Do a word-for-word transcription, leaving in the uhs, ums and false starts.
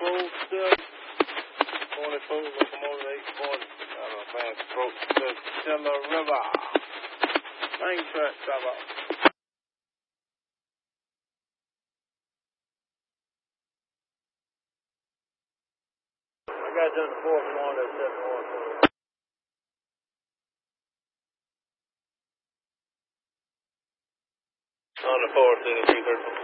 four seven, twenty-four, locomotive eight forty, out of advance approach to Tiller River. Main track, stop out. I got just the fourth one, that's seven one. On the fourth, in the three thirty.